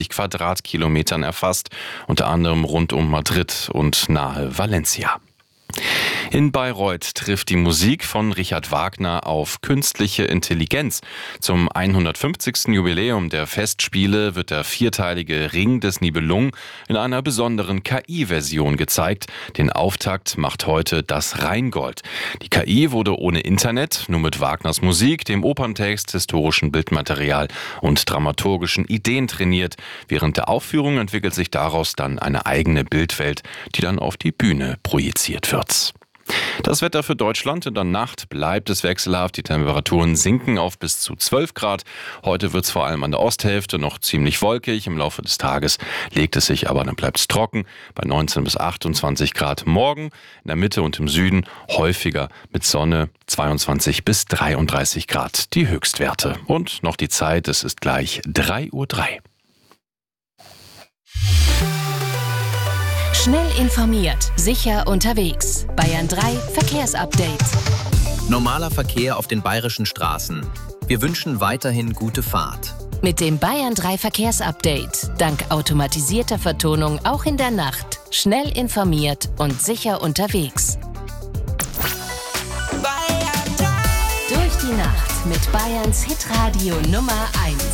Quadratkilometern erfasst, unter anderem rund um Madrid und nahe Valencia. In Bayreuth trifft die Musik von Richard Wagner auf künstliche Intelligenz. Zum 150. Jubiläum der Festspiele wird der vierteilige Ring des Nibelungen in einer besonderen KI-Version gezeigt. Den Auftakt macht heute das Rheingold. Die KI wurde ohne Internet, nur mit Wagners Musik, dem Operntext, historischen Bildmaterial und dramaturgischen Ideen trainiert. Während der Aufführung entwickelt sich daraus dann eine eigene Bildwelt, die dann auf die Bühne projiziert wird. Das Wetter für Deutschland: in der Nacht bleibt es wechselhaft. Die Temperaturen sinken auf bis zu 12 Grad. Heute wird es vor allem an der Osthälfte noch ziemlich wolkig. Im Laufe des Tages legt es sich aber, dann bleibt es trocken bei 19 bis 28 Grad. Morgen in der Mitte und im Süden häufiger mit Sonne, 22 bis 33 Grad die Höchstwerte. Und noch die Zeit, es ist gleich 3:03 Uhr. Schnell informiert, sicher unterwegs. Bayern 3 Verkehrsupdate. Normaler Verkehr auf den bayerischen Straßen. Wir wünschen weiterhin gute Fahrt. Mit dem Bayern 3 Verkehrsupdate. Dank automatisierter Vertonung auch in der Nacht. Schnell informiert und sicher unterwegs. Bayern 3. Durch die Nacht mit Bayerns Hitradio Nummer 1.